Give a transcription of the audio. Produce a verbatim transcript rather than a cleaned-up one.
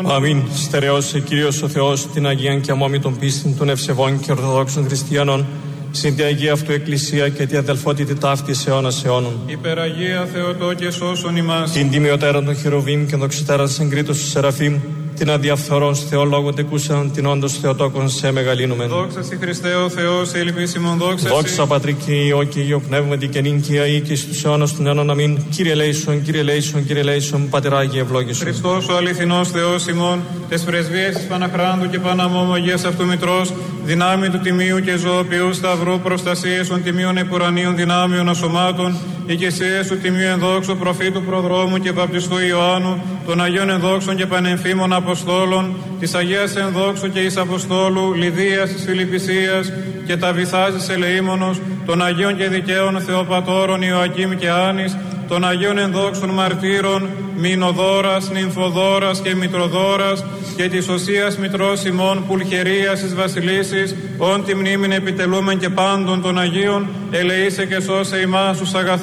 Αμήν. Στερεώσε Κύριος ο Θεός την Αγίαν και αμόμητον πίστην των ευσεβών και ορθοδόξων χριστιανών, συν τη Αγία Αυτού Εκκλησία και τη αδελφότητη ταύτης αιώνας αιώνων. Υπεραγία Θεοτό και σώσον ημάς. Την τιμιωτέραν των χερουβίμ και δοξιτέραν συγκρίτως του Σεραφείμ, την αδιαφθορός Θεολόγων τεκούσαν, την όντως Θεοτόκον σε μεγαλύνουμε. Δόξα σοι Χριστέ ο Θεός, ελπίσιμον δόξα σοι. Δόξα Πατρί και Υιό και Υιό Πνεύματι και νυν και αεί και στους αιώνας των αιώνων. Αμήν. Κύριε λέησον, Κύριε λέησον, Κύριε λέησον, Πατεράγιε ευλόγησον. Χριστός ο αληθινός Θεός ημών, τες πρεσβείες της Παναχράντου και Παναμόμου Αγίας Αυτού Μητρός, δυνάμει του τιμίου και ζωοποιού σταυρού, προστασίες των τιμίων επουρανίων δυνάμεων ασωμάτων, οικεσίες του τιμίου ενδόξου προφήτου προδρόμου και βαπτιστού Ιωάννου, των Αγίων ενδόξων και πανεμφήμων Αποστόλων, της Αγίας ενδόξου και εις Αποστόλου, Λιδίας της Φιλιππισίας και τα βυθάς της Ελεήμονος, των Αγίων και δικαίων Θεοπατώρων Ιωακήμ και Άνης, των Αγίων ενδόξων μαρτύρων Μηνοδόρας, Νυμφοδόρας και Μητροδόρας και της Οσίας Μητρός ημών Πουλχερίας της Βασιλίσης, όν τη μνήμην επιτελούμεν και πάντων των Αγίων, ελεήσε και σώσε ημάς τους αγαθούς.